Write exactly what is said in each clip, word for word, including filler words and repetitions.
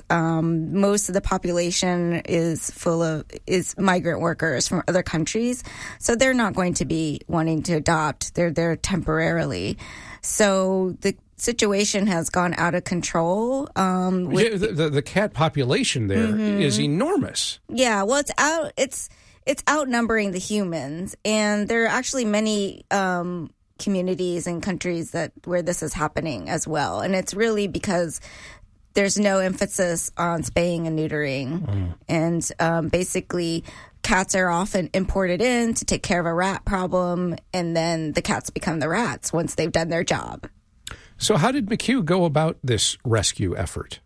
um, most of the population is full of is migrant workers from other countries, so they're not going to be wanting to adopt. They're there temporarily, so the situation has gone out of control. Um, with yeah, the, the, the cat population there mm-hmm. is enormous. Yeah, well, it's out. It's it's outnumbering the humans, and there are actually many um, communities and countries that where this is happening as well, and it's really because there's no emphasis on spaying and neutering, mm. and um, basically. Cats are often imported in to take care of a rat problem, and then the cats become the rats once they've done their job. So how did McHugh go about this rescue effort?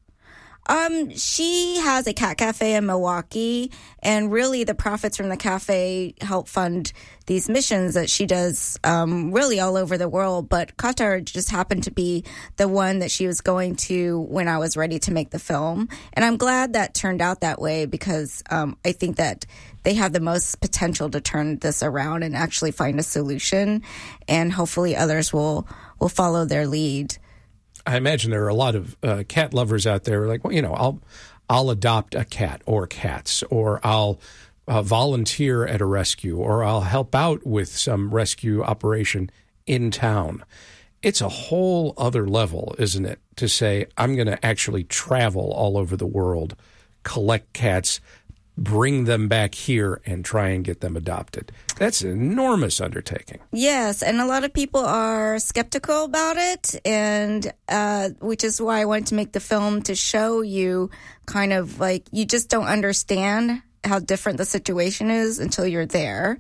Um, she has a cat cafe in Milwaukee, and really the profits from the cafe help fund these missions that she does um, really all over the world. But Qatar just happened to be the one that she was going to when I was ready to make the film. And I'm glad that turned out that way because um, I think that they have the most potential to turn this around and actually find a solution. And hopefully others will, will follow their lead. I imagine there are a lot of uh, cat lovers out there like, well, you know, I'll I'll adopt a cat or cats, or I'll uh, volunteer at a rescue, or I'll help out with some rescue operation in town. It's a whole other level, isn't it, to say I'm going to actually travel all over the world, collect cats, bring them back here and try and get them adopted. That's an enormous undertaking. Yes, and a lot of people are skeptical about it, and uh, which is why I wanted to make the film to show you kind of like you just don't understand how different the situation is until you're there.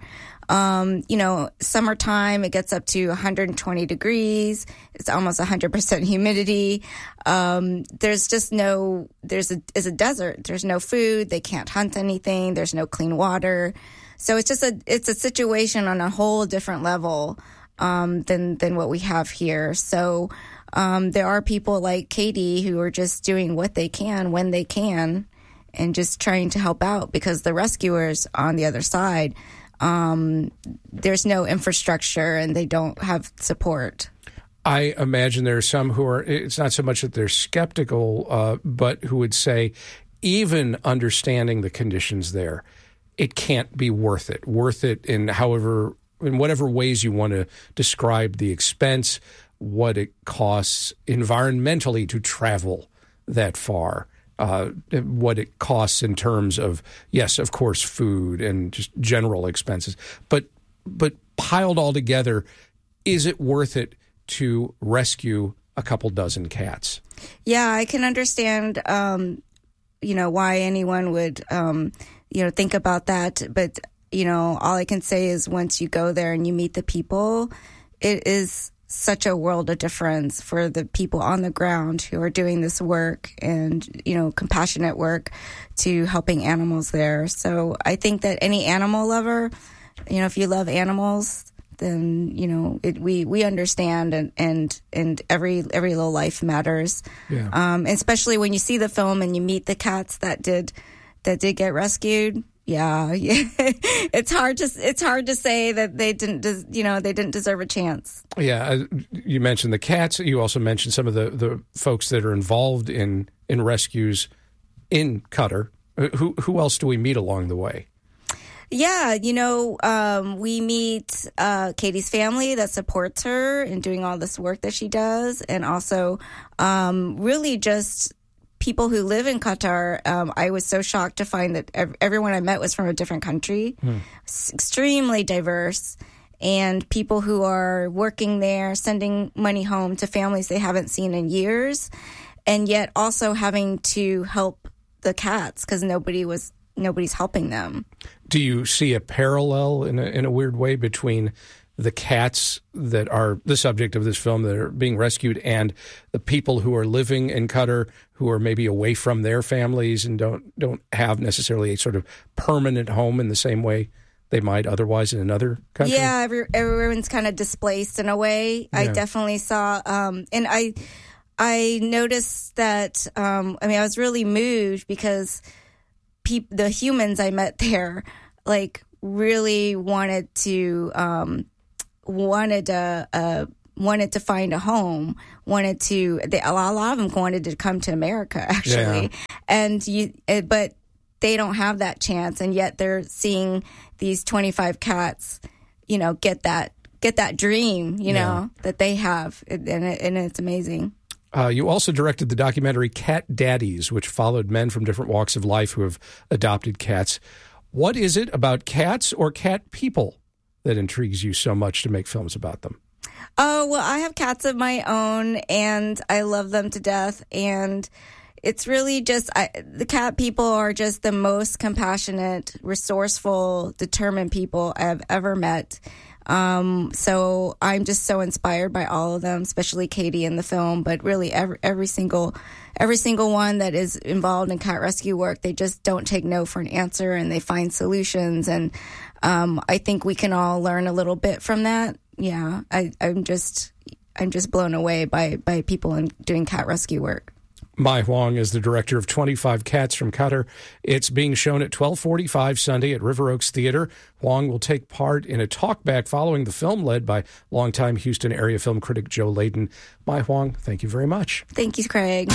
Um, you know, summertime, it gets up to one hundred twenty degrees. It's almost one hundred percent humidity. Um, there's just no, there's a, it's a desert. There's no food. They can't hunt anything. There's no clean water. So it's just a, it's a situation on a whole different level, um, than, than what we have here. So, um, there are people like Katie who are just doing what they can when they can and just trying to help out because the rescuers on the other side, Um, there's no infrastructure and they don't have support. I imagine there are some who are, it's not so much that they're skeptical, uh, but who would say, even understanding the conditions there, it can't be worth it. Worth it in however, in whatever ways you want to describe the expense, what it costs environmentally to travel that far. Uh, what it costs in terms of, yes, of course, food and just general expenses. But but piled all together, is it worth it to rescue a couple dozen cats? Yeah, I can understand, um, you know, why anyone would, um, you know, think about that. But, you know, all I can say is once you go there and you meet the people, it is such a world of difference for the people on the ground who are doing this work and, you know, compassionate work to helping animals there. So I think that any animal lover, you know, if you love animals, then, you know, it, we, we understand and, and, and every, every little life matters. Yeah. Um, especially when you see the film and you meet the cats that did, that did get rescued. Yeah, yeah. It's hard to it's hard to say that they didn't, des, you know, they didn't deserve a chance. Yeah, uh, you mentioned the cats. You also mentioned some of the, the folks that are involved in, in rescues in Qatar. Who who else do we meet along the way? Yeah, you know, um, we meet uh, Katie's family that supports her in doing all this work that she does, and also um, really just people who live in Qatar. Um, I was so shocked to find that ev- everyone I met was from a different country. Hmm. It's extremely diverse. And people who are working there, sending money home to families they haven't seen in years, and yet also having to help the cats because nobody was nobody's helping them. Do you see a parallel in a, in a weird way between the cats that are the subject of this film that are being rescued and the people who are living in Qatar who are maybe away from their families and don't don't have necessarily a sort of permanent home in the same way they might otherwise in another country? Yeah, every, everyone's kind of displaced in a way. Yeah. I definitely saw, um, and I I noticed that, um, I mean, I was really moved because pe- the humans I met there, like, really wanted to, um, wanted to, uh, wanted to find a home, wanted to, they, a lot of them wanted to come to America, actually. Yeah. and you, but they don't have that chance, and yet they're seeing these twenty-five cats, you know, get that get that dream, you yeah. know, that they have, and, it, and it's amazing. Uh, you also directed the documentary Cat Daddies, which followed men from different walks of life who have adopted cats. What is it about cats or cat people that intrigues you so much to make films about them? Oh, well, I have cats of my own, and I love them to death, and it's really just, I, the cat people are just the most compassionate, resourceful, determined people I've ever met. Um, so I'm just so inspired by all of them, especially Katie in the film, but really every, every single, every single one that is involved in cat rescue work. They just don't take no for an answer, and they find solutions. And, um, I think we can all learn a little bit from that. Yeah. I, I'm just, I'm just blown away by, by people in doing cat rescue work. Mai Huang is the director of twenty-five Cats from Qatar. It's being shown at twelve forty-five Sunday at River Oaks Theater. Huang will take part in a talkback following the film, led by longtime Houston area film critic Joe Layden. Mai Huang, thank you very much. Thank you, Craig.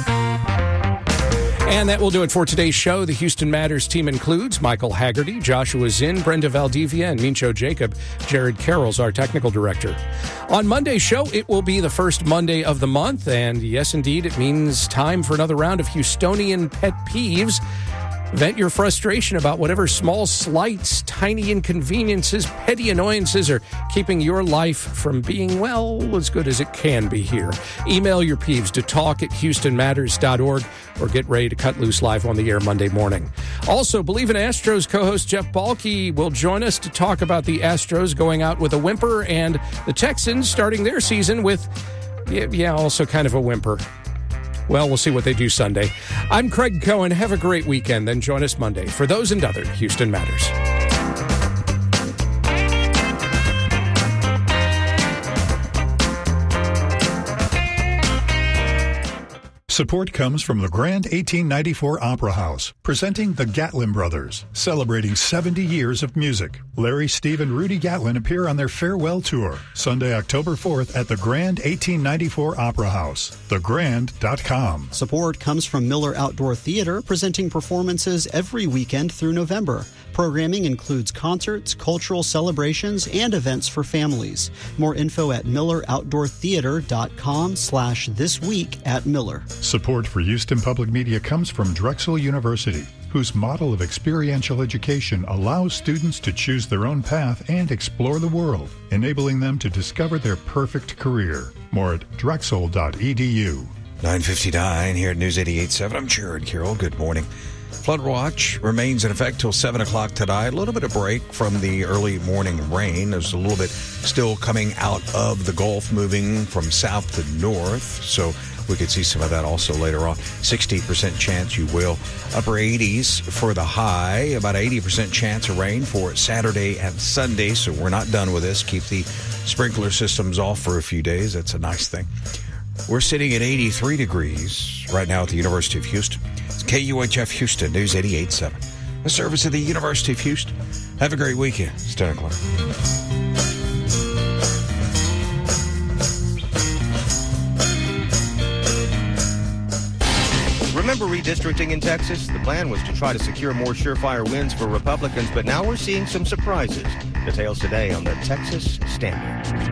And that will do it for today's show. The Houston Matters team includes Michael Haggerty, Joshua Zinn, Brenda Valdivia, and Mincho Jacob. Jared Carroll's our technical director. On Monday's show, it will be the first Monday of the month. And yes, indeed, it means time for another round of Houstonian pet peeves. Vent your frustration about whatever small slights, tiny inconveniences, petty annoyances are keeping your life from being, well, as good as it can be here. Email your peeves to talk at houston matters dot org or get ready to cut loose live on the air Monday morning. Also, Believe in Astros co-host Jeff Balke will join us to talk about the Astros going out with a whimper and the Texans starting their season with, yeah, yeah also kind of a whimper. Well, we'll see what they do Sunday. I'm Craig Cohen. Have a great weekend. Then join us Monday for those and other Houston Matters. Support comes from the Grand eighteen ninety-four Opera House, presenting the Gatlin Brothers, celebrating seventy years of music. Larry, Steve, and Rudy Gatlin appear on their farewell tour, Sunday, October fourth at the Grand eighteen ninety-four Opera House, the grand dot com. Support comes from Miller Outdoor Theater, presenting performances every weekend through November. Programming includes concerts, cultural celebrations, and events for families. More info at miller outdoor theater dot com slash this week at Miller. Support for Houston Public Media comes from Drexel University, whose model of experiential education allows students to choose their own path and explore the world, enabling them to discover their perfect career. More at drexel dot e d u. nine fifty-nine here at News eighty-eight point seven. I'm Jared Carroll. Good morning. Flood watch remains in effect till seven o'clock tonight. A little bit of break from the early morning rain. There's a little bit still coming out of the Gulf, moving from south to north. So we could see some of that also later on. sixty percent chance you will. Upper eighties for the high. About eighty percent chance of rain for Saturday and Sunday. So we're not done with this. Keep the sprinkler systems off for a few days. That's a nice thing. We're sitting at eighty-three degrees right now at the University of Houston. It's K U H F Houston, News eighty-eight point seven. A service of the University of Houston. Have a great weekend. It's ten o'clock. Remember redistricting in Texas? The plan was to try to secure more surefire wins for Republicans, but now we're seeing some surprises. Details today on the Texas Standard.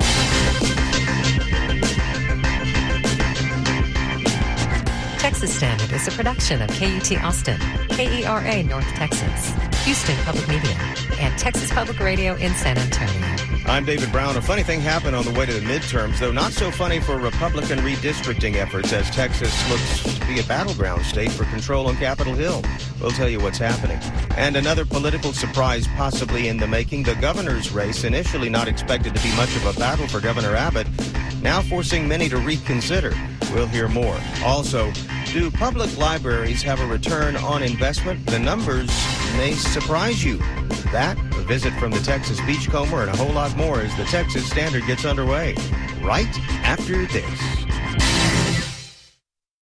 Texas Standard is a production of K U T Austin, K E R A North Texas, Houston Public Media, and Texas Public Radio in San Antonio. I'm David Brown. A funny thing happened on the way to the midterms, though not so funny for Republican redistricting efforts as Texas looks to be a battleground state for control on Capitol Hill. We'll tell you what's happening. And another political surprise possibly in the making, the governor's race, initially not expected to be much of a battle for Governor Abbott, now forcing many to reconsider. We'll hear more. Also, do public libraries have a return on investment? The numbers may surprise you. That, a visit from the Texas Beachcomber, and a whole lot more as the Texas Standard gets underway. Right after this.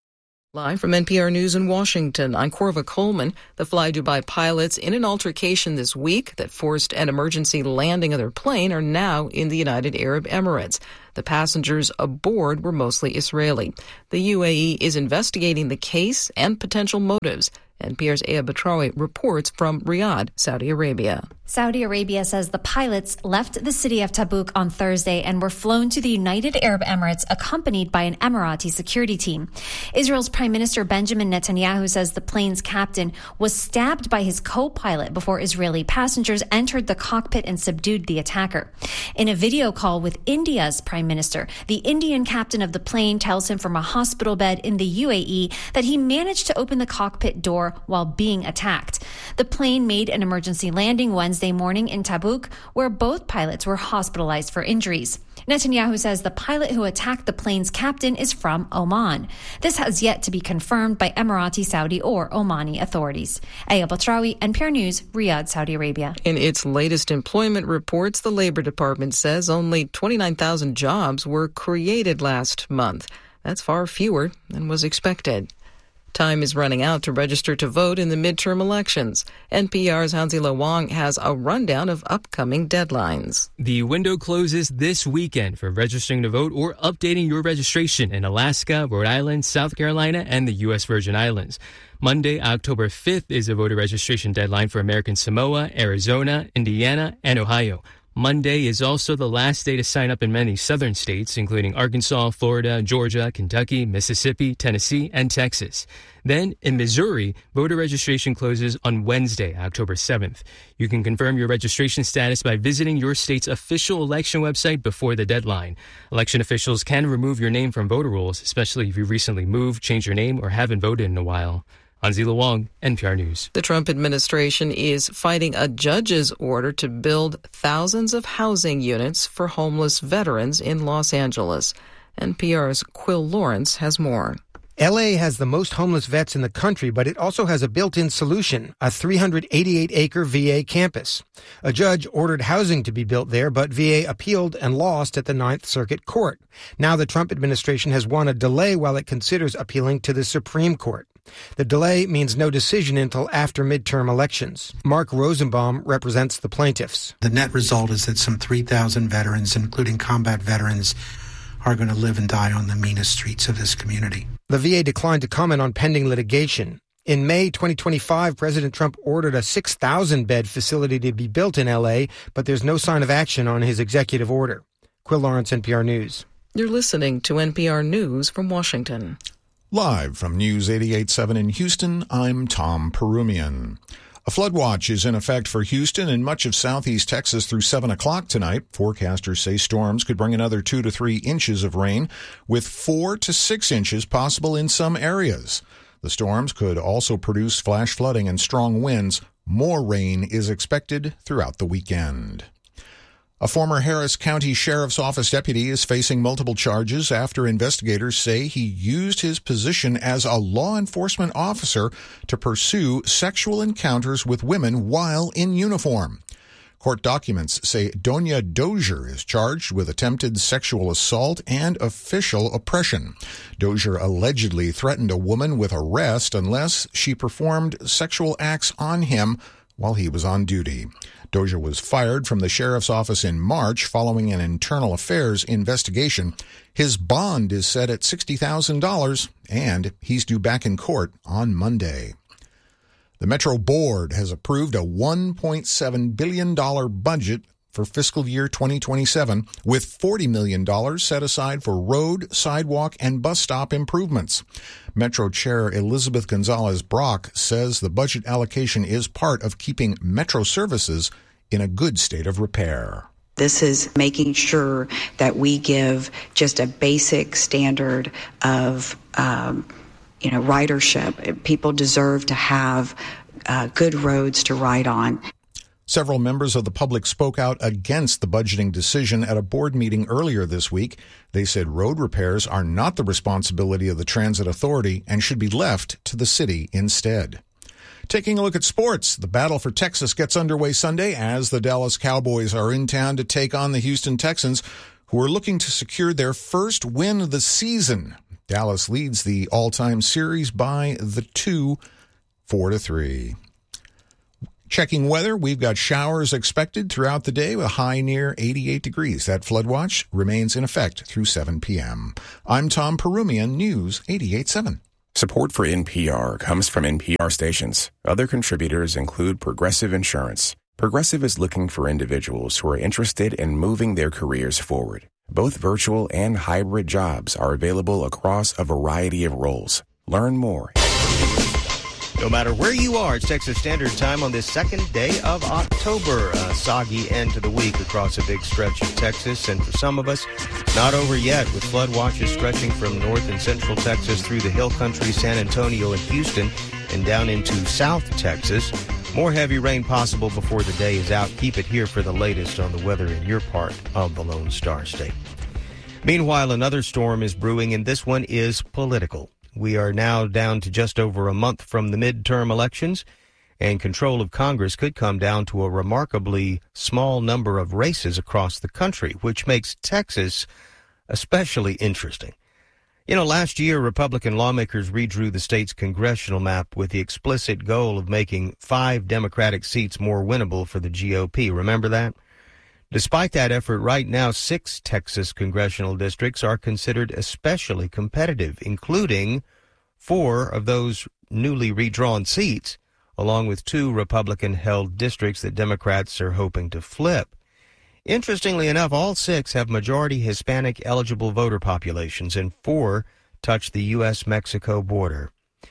Live from N P R News in Washington, I'm Corva Coleman. The Fly Dubai pilots in an altercation this week that forced an emergency landing of their plane are now in the United Arab Emirates. The passengers aboard were mostly Israeli. The U A E is investigating the case and potential motives. N P R's Aya Batrawi reports from Riyadh, Saudi Arabia. Saudi Arabia says the pilots left the city of Tabuk on Thursday and were flown to the United Arab Emirates accompanied by an Emirati security team. Israel's Prime Minister Benjamin Netanyahu says the plane's captain was stabbed by his co-pilot before Israeli passengers entered the cockpit and subdued the attacker. In a video call with India's Prime Minister, the Indian captain of the plane tells him from a hospital bed in the U A E that he managed to open the cockpit door while being attacked. The plane made an emergency landing Wednesday morning in Tabuk, where both pilots were hospitalized for injuries. Netanyahu says the pilot who attacked the plane's captain is from Oman. This has yet to be confirmed by Emirati, Saudi, or Omani authorities. Aya Batrawi, N P R News, Riyadh, Saudi Arabia. In its latest employment reports, the Labor Department says only twenty-nine thousand jobs were created last month. That's far fewer than was expected. Time is running out to register to vote in the midterm elections. N P R's Hanzila Wong has a rundown of upcoming deadlines. The window closes this weekend for registering to vote or updating your registration in Alaska, Rhode Island, South Carolina, and the U S Virgin Islands. Monday, October fifth, is a voter registration deadline for American Samoa, Arizona, Indiana, and Ohio. Monday is also the last day to sign up in many southern states, including Arkansas, Florida, Georgia, Kentucky, Mississippi, Tennessee, and Texas. Then, in Missouri, voter registration closes on Wednesday, October seventh. You can confirm your registration status by visiting your state's official election website before the deadline. Election officials can remove your name from voter rolls, especially if you recently moved, changed your name, or haven't voted in a while. Hanzila Wong, N P R News. The Trump administration is fighting a judge's order to build thousands of housing units for homeless veterans in Los Angeles. N P R's Quill Lawrence has more. L A has the most homeless vets in the country, but it also has a built-in solution, a three hundred eighty-eight acre V A campus. A judge ordered housing to be built there, but V A appealed and lost at the Ninth Circuit Court. Now the Trump administration has won a delay while it considers appealing to the Supreme Court. The delay means no decision until after midterm elections. Mark Rosenbaum represents the plaintiffs. The net result is that some three thousand veterans, including combat veterans, are going to live and die on the meanest streets of this community. The V A declined to comment on pending litigation. In May twenty twenty-five, President Trump ordered a six thousand bed facility to be built in L A, but there's no sign of action on his executive order. Quill Lawrence, N P R News. You're listening to N P R News from Washington. Live from News eighty-eight point seven in Houston, I'm Tom Perumian. A flood watch is in effect for Houston and much of southeast Texas through seven o'clock tonight. Forecasters say storms could bring another two to three inches of rain, with four to six inches possible in some areas. The storms could also produce flash flooding and strong winds. More rain is expected throughout the weekend. A former Harris County Sheriff's Office deputy is facing multiple charges after investigators say he used his position as a law enforcement officer to pursue sexual encounters with women while in uniform. Court documents say Donia Dozier is charged with attempted sexual assault and official oppression. Dozier allegedly threatened a woman with arrest unless she performed sexual acts on him while he was on duty. Dozier was fired from the sheriff's office in March following an internal affairs investigation. His bond is set at sixty thousand dollars, and he's due back in court on Monday. The Metro Board has approved a one point seven billion dollars budget for fiscal year twenty twenty-seven, with forty million dollars set aside for road, sidewalk, and bus stop improvements. Metro Chair Elizabeth Gonzalez-Brock says the budget allocation is part of keeping Metro services in a good state of repair. This is making sure that we give just a basic standard of, um, you know, ridership. People deserve to have uh, good roads to ride on. Several members of the public spoke out against the budgeting decision at a board meeting earlier this week. They said road repairs are not the responsibility of the Transit Authority and should be left to the city instead. Taking a look at sports, the battle for Texas gets underway Sunday as the Dallas Cowboys are in town to take on the Houston Texans, who are looking to secure their first win of the season. Dallas leads the all-time series by the two, four to three. Checking weather, we've got showers expected throughout the day with a high near eighty-eight degrees. That flood watch remains in effect through seven p.m. I'm Tom Perumian, News eighty-eight point seven. Support for N P R comes from N P R stations. Other contributors include Progressive Insurance. Progressive is looking for individuals who are interested in moving their careers forward. Both virtual and hybrid jobs are available across a variety of roles. Learn more. No matter where you are, it's Texas Standard Time on this second day of October. A soggy end to the week across a big stretch of Texas. And for some of us, not over yet, with flood watches stretching from north and central Texas through the hill country, San Antonio, and Houston, and down into South Texas. More heavy rain possible before the day is out. Keep it here for the latest on the weather in your part of the Lone Star State. Meanwhile, another storm is brewing, and this one is political. We are now down to just over a month from the midterm elections, and control of Congress could come down to a remarkably small number of races across the country, which makes Texas especially interesting. You know, last year, Republican lawmakers redrew the state's congressional map with the explicit goal of making five Democratic seats more winnable for the G O P. Remember that? Despite that effort, right now, six Texas congressional districts are considered especially competitive, including four of those newly redrawn seats, along with two Republican-held districts that Democrats are hoping to flip. Interestingly enough, all six have majority Hispanic eligible voter populations, and four touch the U S Mexico border.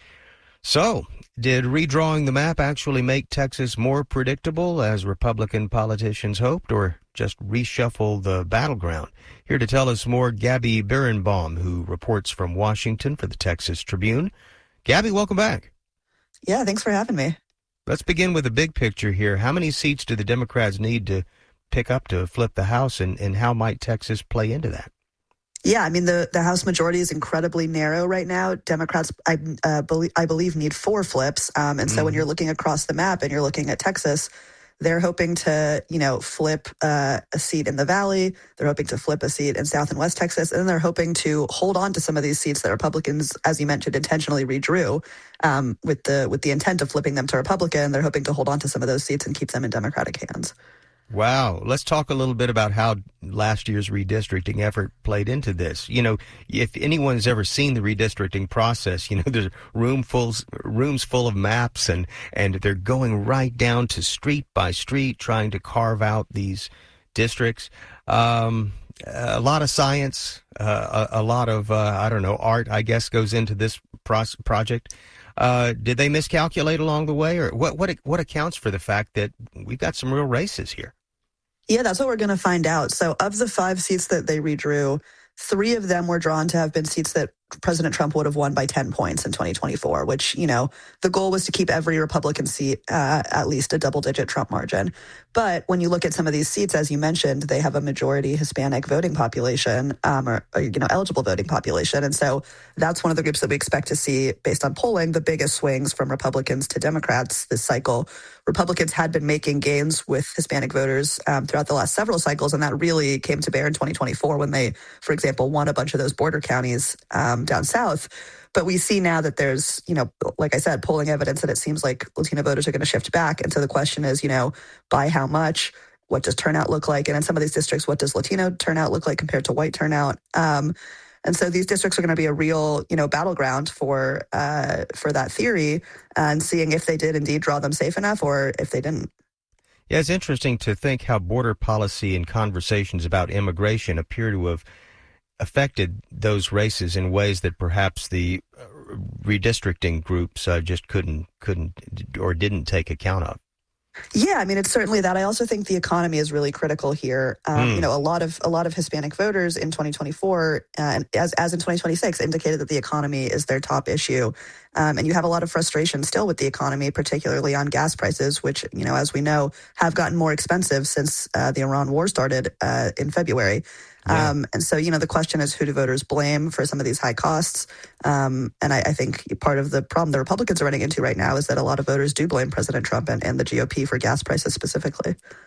So, did redrawing the map actually make Texas more predictable, as Republican politicians hoped, or just reshuffle the battleground? Here to tell us more, Gabby Birnbaum, who reports from Washington for the Texas Tribune. Gabby, welcome back. Yeah, thanks for having me. Let's begin with the big picture here. How many seats do the Democrats need to pick up to flip the House, and, and how might Texas play into that? Yeah, I mean, the, the House majority is incredibly narrow right now. Democrats, I, uh, believe, I believe, need four flips. Um, and so mm-hmm. when you're looking across the map and you're looking at Texas, they're hoping to, you know, flip uh, a seat in the Valley. They're hoping to flip a seat in South and West Texas. And then they're hoping to hold on to some of these seats that Republicans, as you mentioned, intentionally redrew um, with the with the intent of flipping them to Republican. They're hoping to hold on to some of those seats and keep them in Democratic hands. Wow. Let's talk a little bit about how last year's redistricting effort played into this. You know, if anyone's ever seen the redistricting process, you know, there's room full, rooms full of maps, and, and they're going right down to street by street trying to carve out these districts. Um, a lot of science, uh, a, a lot of, uh, I don't know, art, I guess, goes into this pro- project. Uh, did they miscalculate along the way, or what, what, what accounts for the fact that we've got some real races here? Yeah, that's what we're going to find out. So of the five seats that they redrew, three of them were drawn to have been seats that President Trump would have won by ten points in twenty twenty-four, which, you know, the goal was to keep every Republican seat uh, at least a double-digit Trump margin. But when you look at some of these seats, as you mentioned, they have a majority Hispanic voting population, um, or, or, you know, eligible voting population. And so that's one of the groups that we expect to see, based on polling, the biggest swings from Republicans to Democrats this cycle. Republicans had been making gains with Hispanic voters um, throughout the last several cycles, and that really came to bear in twenty twenty-four when they, for example, won a bunch of those border counties um, down south. But we see now that there's, you know, like I said, polling evidence that it seems like Latino voters are going to shift back. And so the question is, you know, by how much? What does turnout look like? And in some of these districts, what does Latino turnout look like compared to white turnout? Um, and so these districts are going to be a real, you know, battleground for uh, for that theory, and seeing if they did indeed draw them safe enough or if they didn't. Yeah, it's interesting to think how border policy and conversations about immigration appear to have affected those races in ways that perhaps the redistricting groups uh, just couldn't couldn't or didn't take account of. Yeah, I mean, it's certainly that. I also think the economy is really critical here. Um, mm. You know, a lot of a lot of Hispanic voters in twenty twenty-four, uh, and as as in twenty twenty-six, indicated that the economy is their top issue. Um, and you have a lot of frustration still with the economy, particularly on gas prices, which, you know, as we know, have gotten more expensive since uh, the Iran war started uh, in February. Yeah. Um, and so, you know, the question is, who do voters blame for some of these high costs? Um, and I, I think part of the problem the Republicans are running into right now is that a lot of voters do blame President Trump and, and the G O P for gas prices specifically.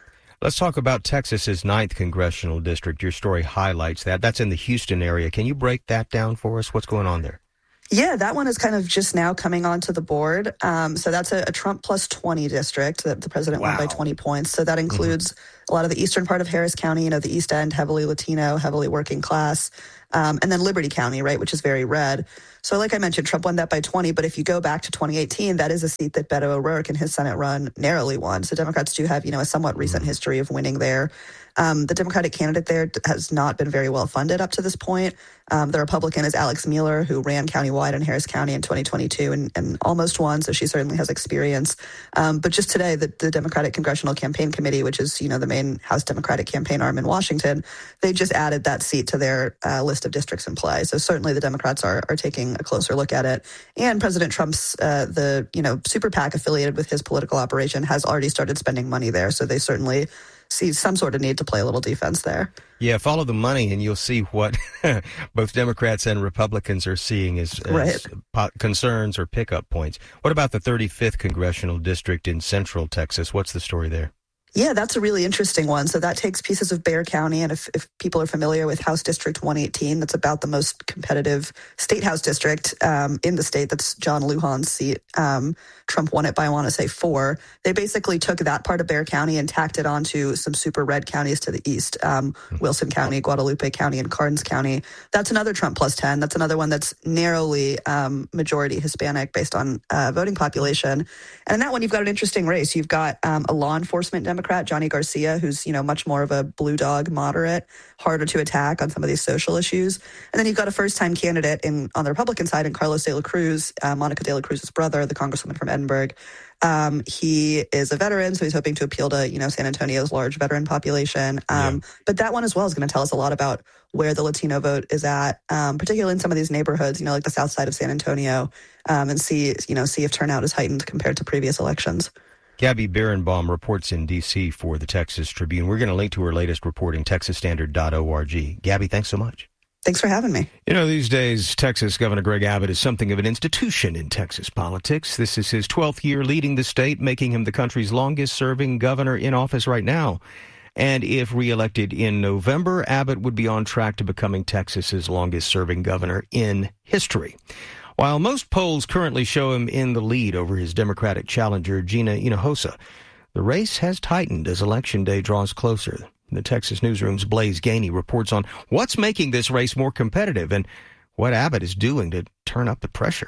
Let's talk about Texas's ninth congressional district. Your story highlights that. That's in the Houston area. Can you break that down for us? What's going on there? Yeah, that one is kind of just now coming onto the board. Um, so that's a, a Trump plus twenty district that the president wow. won by twenty points. So that includes mm-hmm. a lot of the eastern part of Harris County, you know, the East End, heavily Latino, heavily working class, um, and then Liberty County, right, which is very red. So like I mentioned, Trump won that by twenty, but if you go back to twenty eighteen, that is a seat that Beto O'Rourke in his Senate run narrowly won. So Democrats do have, you know, a somewhat recent history of winning there. Um, the Democratic candidate there has not been very well funded up to this point. Um, the Republican is Alex Mueller, who ran countywide in Harris County in twenty twenty-two and, and almost won, so she certainly has experience. Um, but just today, the, the Democratic Congressional Campaign Committee, which is, you know, the main House Democratic campaign arm in Washington, they just added that seat to their uh, list of districts in play. So certainly the Democrats are, are taking a closer look at it. And President Trump's, uh, the, you know, super PAC affiliated with his political operation has already started spending money there. So they certainly see some sort of need to play a little defense there. Yeah, follow the money and you'll see what both Democrats and Republicans are seeing as, as right. po- concerns or pickup points. What about the thirty-fifth congressional district in central Texas? What's the story there? Yeah, that's a really interesting one. So that takes pieces of Bexar County. And if, if people are familiar with House District one eighteen, that's about the most competitive state House district um, in the state. That's John Lujan's seat. Um, Trump won it by, I want to say, four. They basically took that part of Bexar County and tacked it onto some super red counties to the east, um, Wilson County, Guadalupe County, and Karnes County. That's another Trump plus ten. That's another one that's narrowly um, majority Hispanic based on uh, voting population. And in that one, you've got an interesting race. You've got um, a law enforcement Democrat, Johnny Garcia, who's, you know, much more of a blue dog moderate, harder to attack on some of these social issues. And then you've got a first-time candidate in on the Republican side in Carlos de la Cruz, uh, Monica de la Cruz's brother, the congresswoman from Edinburgh. Um, he is a veteran, so he's hoping to appeal to, you know, San Antonio's large veteran population. Um, yeah. But that one as well is going to tell us a lot about where the Latino vote is at, um, particularly in some of these neighborhoods, you know, like the south side of San Antonio, um, and see, you know, see if turnout is heightened compared to previous elections. Gabby Berenbaum reports in D C for the Texas Tribune. We're going to link to her latest reporting, texas standard dot org. Gabby, thanks so much. Thanks for having me. You know, these days, Texas Governor Greg Abbott is something of an institution in Texas politics. This is his twelfth year leading the state, making him the country's longest-serving governor in office right now. And if reelected in November, Abbott would be on track to becoming Texas's longest-serving governor in history. While most polls currently show him in the lead over his Democratic challenger, Gina Hinojosa, the race has tightened as Election Day draws closer. The Texas Newsroom's Blaze Gainey reports on what's making this race more competitive and what Abbott is doing to turn up the pressure.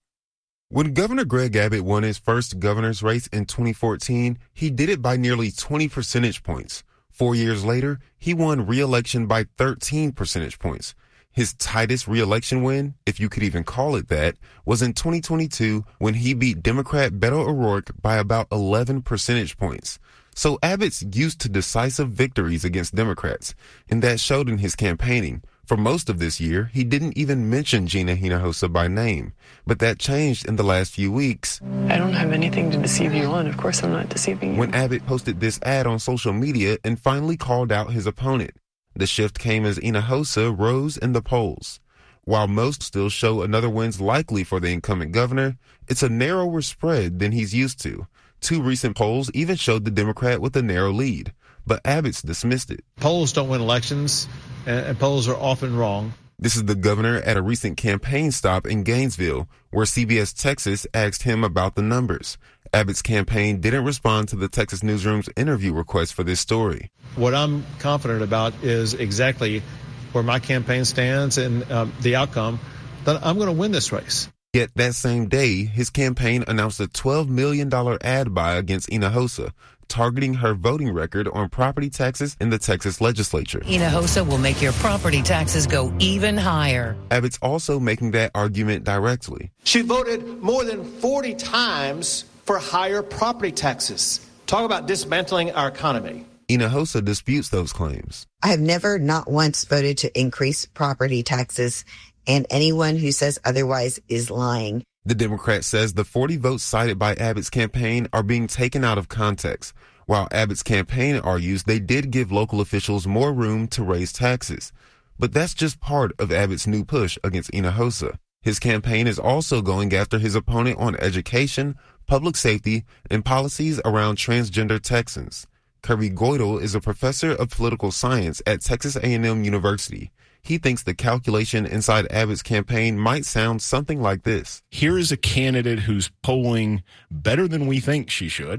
When Governor Greg Abbott won his first governor's race in twenty fourteen, he did it by nearly twenty percentage points. Four years later, he won re-election by thirteen percentage points. His tightest re-election win, if you could even call it that, was in twenty twenty-two when he beat Democrat Beto O'Rourke by about eleven percentage points. So Abbott's used to decisive victories against Democrats, and that showed in his campaigning. For most of this year, he didn't even mention Gina Hinojosa by name, but that changed in the last few weeks. I don't have anything to deceive you on. Of course I'm not deceiving you. When Abbott posted this ad on social media and finally called out his opponent. The shift came as Hinojosa rose in the polls. While most still show another win's likely for the incumbent governor, it's a narrower spread than he's used to. Two recent polls even showed the Democrat with a narrow lead, but Abbott's dismissed it. Polls don't win elections, and polls are often wrong. This is the governor at a recent campaign stop in Gainesville, where C B S Texas asked him about the numbers. Abbott's campaign didn't respond to the Texas Newsroom's interview request for this story. What I'm confident about is exactly where my campaign stands and um, the outcome, that I'm going to win this race. Yet that same day, his campaign announced a twelve million dollars ad buy against Hinojosa, targeting her voting record on property taxes in the Texas legislature. Hinojosa will make your property taxes go even higher. Abbott's also making that argument directly. She voted more than forty times for higher property taxes. Talk about dismantling our economy. Hinojosa disputes those claims. I have never, not once, voted to increase property taxes, and anyone who says otherwise is lying. The Democrat says the forty votes cited by Abbott's campaign are being taken out of context, while Abbott's campaign argues they did give local officials more room to raise taxes. But that's just part of Abbott's new push against Hinojosa. His campaign is also going after his opponent on education, public safety, and policies around transgender Texans. Kirby Goidel is a professor of political science at Texas A and M University. He thinks the calculation inside Abbott's campaign might sound something like this. Here is a candidate who's polling better than we think she should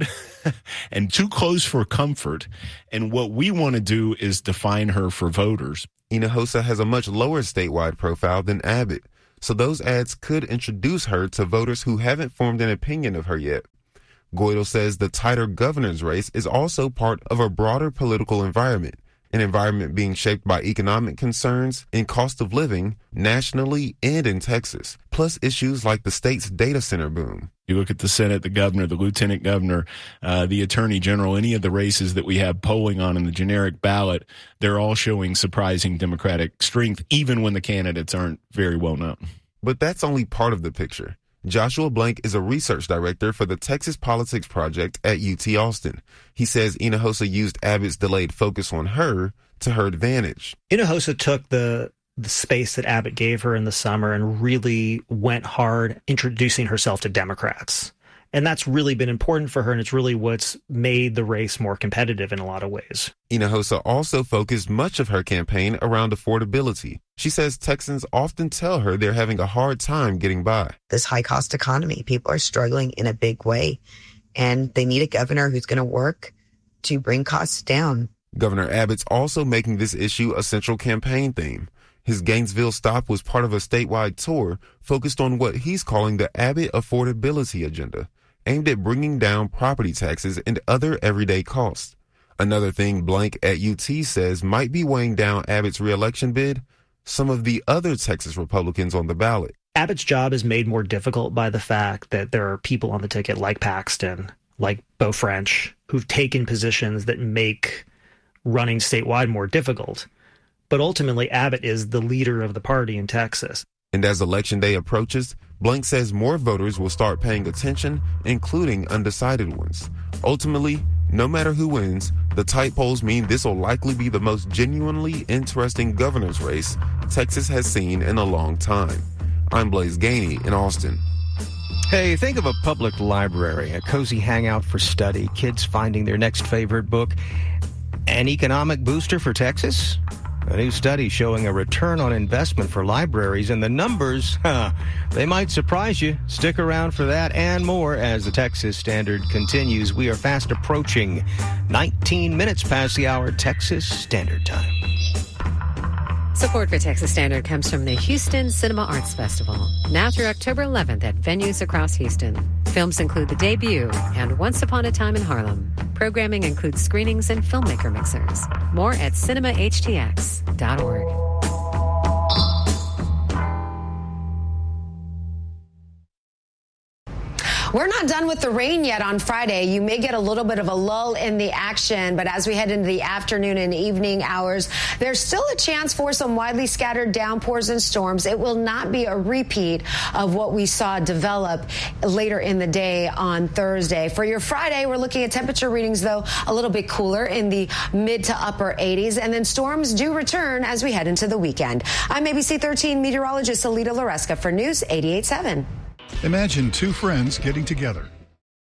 and too close for comfort. And what we want to do is define her for voters. Hinojosa has a much lower statewide profile than Abbott, so those ads could introduce her to voters who haven't formed an opinion of her yet. Goidel says the tighter governor's race is also part of a broader political environment, an environment being shaped by economic concerns and cost of living nationally and in Texas, plus issues like the state's data center boom. You look at the Senate, the governor, the lieutenant governor, uh, the attorney general, any of the races that we have polling on in the generic ballot, they're all showing surprising Democratic strength, even when the candidates aren't very well known. But that's only part of the picture. Joshua Blank is a research director for the Texas Politics Project at U T Austin. He says Hinojosa used Abbott's delayed focus on her to her advantage. Hinojosa took the the space that Abbott gave her in the summer and really went hard introducing herself to Democrats. And that's really been important for her, and it's really what's made the race more competitive in a lot of ways. Hinojosa also focused much of her campaign around affordability. She says Texans often tell her they're having a hard time getting by. This high-cost economy, people are struggling in a big way, and they need a governor who's going to work to bring costs down. Governor Abbott's also making this issue a central campaign theme. His Gainesville stop was part of a statewide tour focused on what he's calling the Abbott affordability agenda, aimed at bringing down property taxes and other everyday costs. Another thing Blank at U T says might be weighing down Abbott's reelection bid, some of the other Texas Republicans on the ballot. Abbott's job is made more difficult by the fact that there are people on the ticket like Paxton, like Beau French, who've taken positions that make running statewide more difficult. But ultimately, Abbott is the leader of the party in Texas. And as Election Day approaches, Blank says more voters will start paying attention, including undecided ones. Ultimately, no matter who wins, the tight polls mean this will likely be the most genuinely interesting governor's race Texas has seen in a long time. I'm Blaze Gainey in Austin. Hey, think of a public library, a cozy hangout for study, kids finding their next favorite book. An economic booster for Texas? A new study showing a return on investment for libraries, and the numbers, huh, they might surprise you. Stick around for that and more as the Texas Standard continues. We are fast approaching nineteen minutes past the hour Texas Standard Time. Support for Texas Standard comes from the Houston Cinema Arts Festival, now through October eleventh at venues across Houston. Films include The Debut and Once Upon a Time in Harlem. Programming includes screenings and filmmaker mixers. More at cinema h t x dot org. We're not done with the rain yet on Friday. You may get a little bit of a lull in the action, but as we head into the afternoon and evening hours, there's still a chance for some widely scattered downpours and storms. It will not be a repeat of what we saw develop later in the day on Thursday. For your Friday, we're looking at temperature readings, though, a little bit cooler in the mid to upper eighties, and then storms do return as we head into the weekend. I'm A B C thirteen meteorologist Alita Loresca for News eighty-eight seven. Imagine two friends getting together.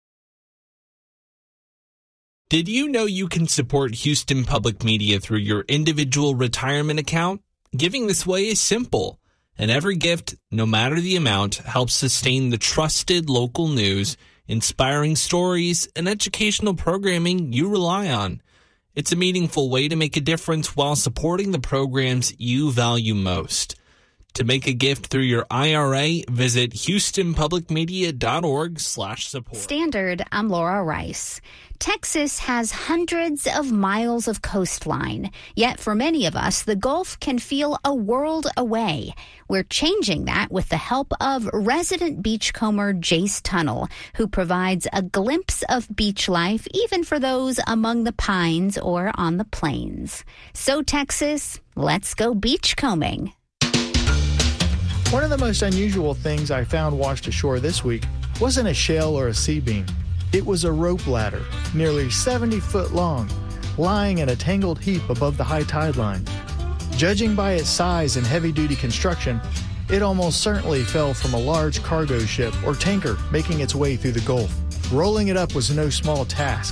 Did you know you can support Houston Public Media through your individual retirement account? Giving this way is simple, and every gift, no matter the amount, helps sustain the trusted local news, inspiring stories, and educational programming you rely on. It's a meaningful way to make a difference while supporting the programs you value most. To make a gift through your I R A, visit houstonpublicmedia.org slash support. Standard, I'm Laura Rice. Texas has hundreds of miles of coastline, yet for many of us, the Gulf can feel a world away. We're changing that with the help of resident beachcomber Jace Tunnel, who provides a glimpse of beach life even for those among the pines or on the plains. So Texas, let's go beachcombing. One of the most unusual things I found washed ashore this week wasn't a shell or a sea beam. It was a rope ladder, nearly seventy foot long, lying in a tangled heap above the high tide line. Judging by its size and heavy-duty construction, it almost certainly fell from a large cargo ship or tanker making its way through the Gulf. Rolling it up was no small task.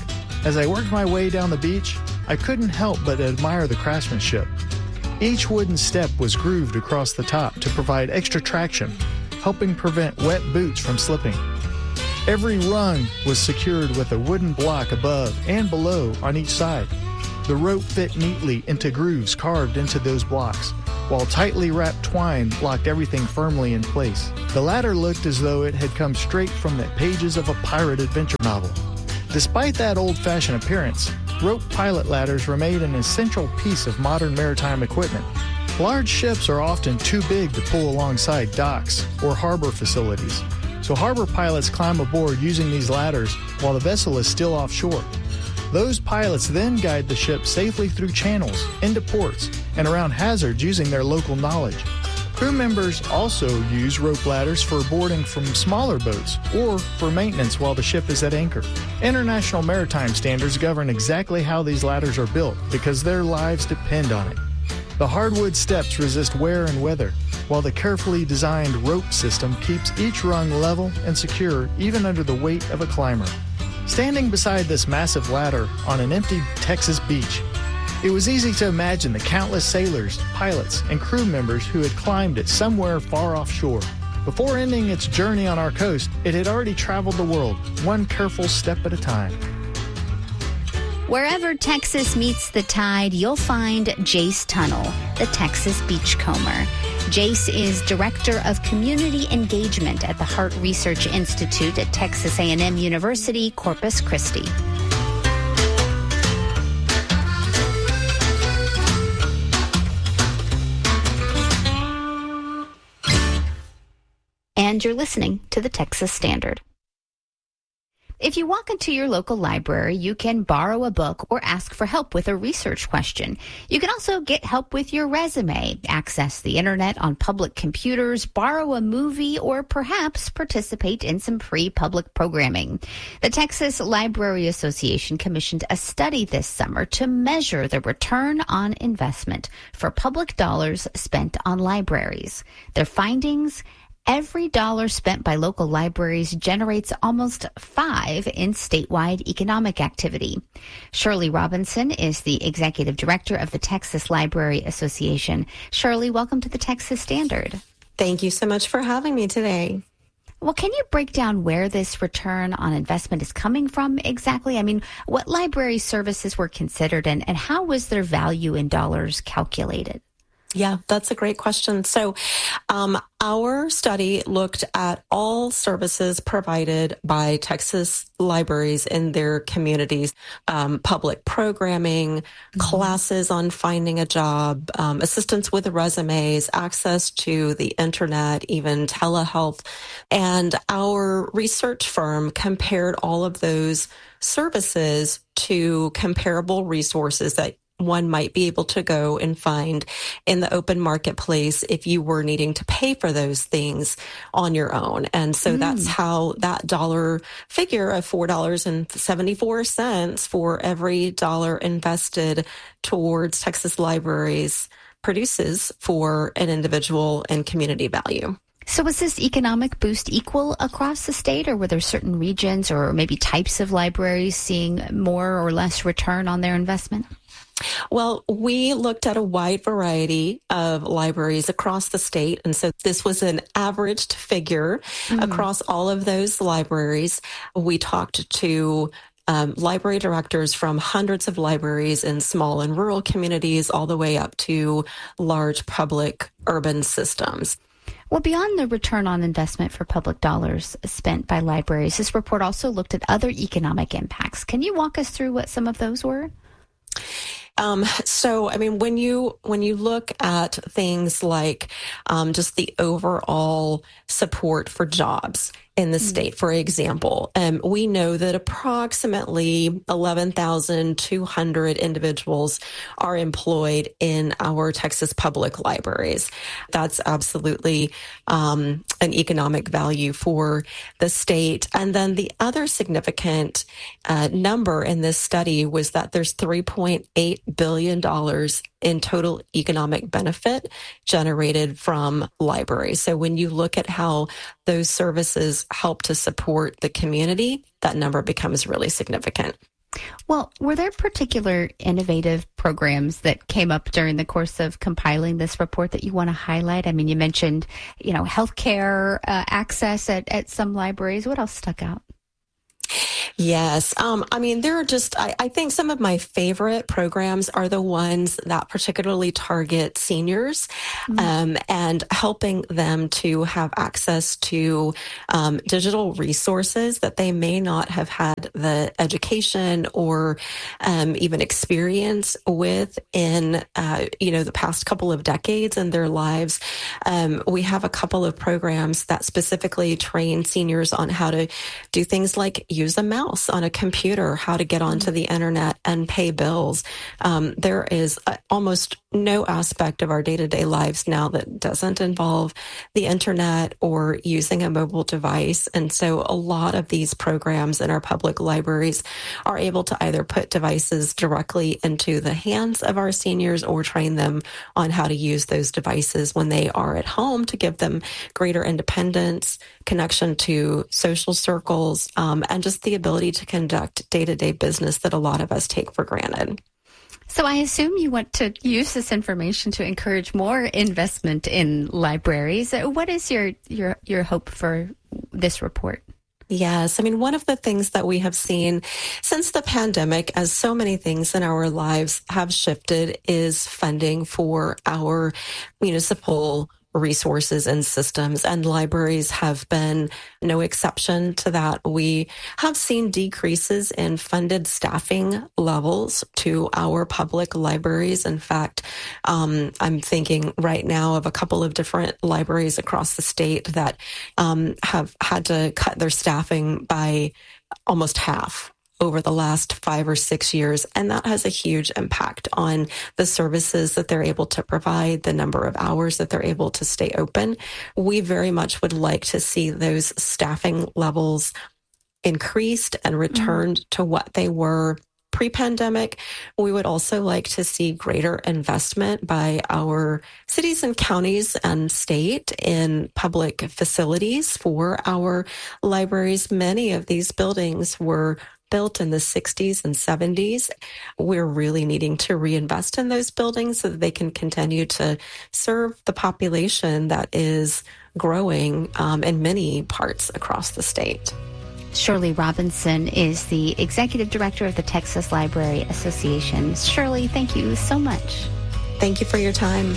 As I worked my way down the beach, I couldn't help but admire the craftsmanship. Each wooden step was grooved across the top to provide extra traction, helping prevent wet boots from slipping. Every rung was secured with a wooden block above and below on each side. The rope fit neatly into grooves carved into those blocks, while tightly wrapped twine locked everything firmly in place. The ladder looked as though it had come straight from the pages of a pirate adventure novel. Despite that old-fashioned appearance, rope pilot ladders remain an essential piece of modern maritime equipment. Large ships are often too big to pull alongside docks or harbor facilities, so harbor pilots climb aboard using these ladders while the vessel is still offshore. Those pilots then guide the ship safely through channels, into ports, and around hazards using their local knowledge. Crew members also use rope ladders for boarding from smaller boats or for maintenance while the ship is at anchor. International maritime standards govern exactly how these ladders are built because their lives depend on it. The hardwood steps resist wear and weather, while the carefully designed rope system keeps each rung level and secure even under the weight of a climber. Standing beside this massive ladder on an empty Texas beach, it was easy to imagine the countless sailors, pilots, and crew members who had climbed it somewhere far offshore. Before ending its journey on our coast, it had already traveled the world, one careful step at a time. Wherever Texas meets the tide, you'll find Jace Tunnel, the Texas Beachcomber. Jace is Director of Community Engagement at the Hart Research Institute at Texas A and M University, Corpus Christi. And you're listening to the Texas Standard. If you walk into your local library, you can borrow a book or ask for help with a research question. You can also get help with your resume, access the internet on public computers, borrow a movie, or perhaps participate in some free public programming. The Texas Library Association commissioned a study this summer to measure the return on investment for public dollars spent on libraries. Their findings: every dollar spent by local libraries generates almost five in statewide economic activity. Shirley Robinson is the executive director of the Texas Library Association. Shirley, welcome to the Texas Standard. Thank you so much for having me today. Well, can you break down where this return on investment is coming from exactly? I mean, what library services were considered and, and how was their value in dollars calculated? Yeah, that's a great question. So um, our study looked at all services provided by Texas libraries in their communities, um, public programming, mm-hmm. classes on finding a job, um, assistance with resumes, access to the internet, even telehealth. And our research firm compared all of those services to comparable resources that one might be able to go and find in the open marketplace if you were needing to pay for those things on your own. And so mm. that's how that dollar figure of four dollars and seventy-four cents for every dollar invested towards Texas libraries produces for an individual and community value. So was this economic boost equal across the state, or were there certain regions or maybe types of libraries seeing more or less return on their investment? Well, we looked at a wide variety of libraries across the state. And so this was an averaged figure mm. across all of those libraries. We talked to um, library directors from hundreds of libraries in small and rural communities all the way up to large public urban systems. Well, beyond the return on investment for public dollars spent by libraries, this report also looked at other economic impacts. Can you walk us through what some of those were? Um, so, I mean, when you when you look at things like um, just the overall support for jobs in the state, for example, um, we know that approximately eleven thousand two hundred individuals are employed in our Texas public libraries. That's absolutely um, an economic value for the state. And then the other significant uh, number in this study was that there's three point eight billion dollars in total economic benefit generated from libraries. So when you look at how those services help to support the community, that number becomes really significant. Well, were there particular innovative programs that came up during the course of compiling this report that you want to highlight? I mean, you mentioned, you know, healthcare uh, access at, at some libraries. What else stuck out? Yes. Um, I mean, there are just, I, I think some of my favorite programs are the ones that particularly target seniors mm-hmm. um, and helping them to have access to um, digital resources that they may not have had the education or um, even experience with in, uh, you know, the past couple of decades in their lives. Um, we have a couple of programs that specifically train seniors on how to do things like use a mouse on a computer, how to get onto the internet and pay bills. Um, there is a, almost no aspect of our day-to-day lives now that doesn't involve the internet or using a mobile device. And so a lot of these programs in our public libraries are able to either put devices directly into the hands of our seniors or train them on how to use those devices when they are at home to give them greater independence, connection to social circles, um, and just the ability to conduct day-to-day business that a lot of us take for granted. So I assume you want to use this information to encourage more investment in libraries. What is your your your hope for this report? Yes. I mean, one of the things that we have seen since the pandemic, as so many things in our lives have shifted, is funding for our municipal resources and systems, and libraries have been no exception to that. We have seen decreases in funded staffing levels to our public libraries. In fact, um, I'm thinking right now of a couple of different libraries across the state that um, have had to cut their staffing by almost half over the last five or six years. And that has a huge impact on the services that they're able to provide, the number of hours that they're able to stay open. We very much would like to see those staffing levels increased and returned mm-hmm. to what they were pre-pandemic. We would also like to see greater investment by our cities and counties and state in public facilities for our libraries. Many of these buildings were built in the sixties and seventies. We're really needing to reinvest in those buildings so that they can continue to serve the population that is growing um, in many parts across the state. Shirley Robinson is the Executive Director of the Texas Library Association. Shirley, thank you so much. Thank you for your time.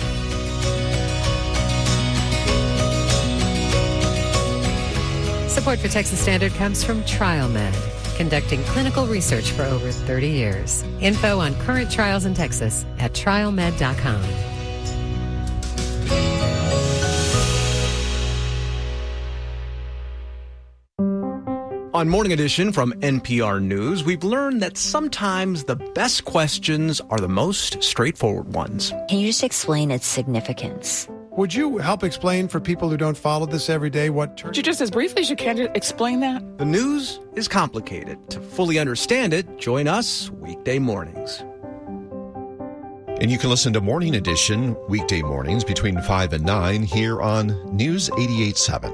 Support for Texas Standard comes from TrialMed, conducting clinical research for over thirty years. Info on current trials in Texas at trial med dot com. On Morning Edition from N P R News, we've learned that sometimes the best questions are the most straightforward ones. Can you just explain its significance? Would you help explain for people who don't follow this every day what... Tur- Would you just as briefly as you can explain that? The news is complicated. To fully understand it, join us weekday mornings. And you can listen to Morning Edition weekday mornings between five and nine here on News eighty-eight point seven.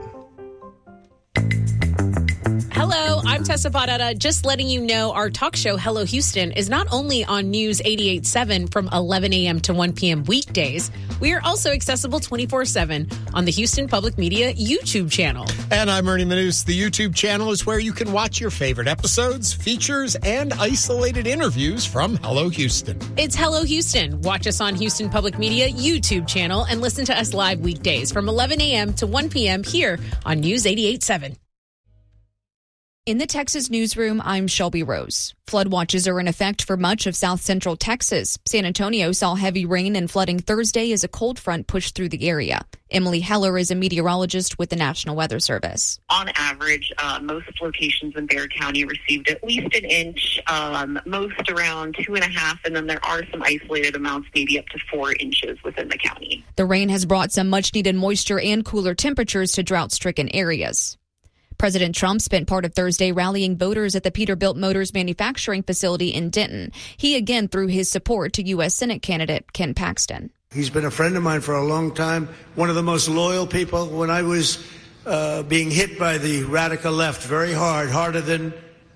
Hello, I'm Tessa Barrera, just letting you know our talk show, Hello Houston, is not only on News eighty-eight point seven from eleven a.m. to one p.m. weekdays, we are also accessible twenty-four seven on the Houston Public Media YouTube channel. And I'm Ernie Manous. The YouTube channel is where you can watch your favorite episodes, features, and isolated interviews from Hello Houston. It's Hello Houston. Watch us on Houston Public Media YouTube channel and listen to us live weekdays from eleven a.m. to one p.m. here on News eighty-eight point seven. In the Texas newsroom, I'm Shelby Rose. Flood watches are in effect for much of south central Texas. San Antonio saw heavy rain and flooding Thursday as a cold front pushed through the area. Emily Heller is a meteorologist with the National Weather Service. On average, uh, most locations in Bexar County received at least an inch, um, most around two and a half, and then there are some isolated amounts, maybe up to four inches within the county. The rain has brought some much-needed moisture and cooler temperatures to drought-stricken areas. President Trump spent part of Thursday rallying voters at the Peterbilt Motors manufacturing facility in Denton. He again threw his support to U S Senate candidate Ken Paxton. He's been a friend of mine for a long time, one of the most loyal people. When I was uh, being hit by the radical left very hard, harder than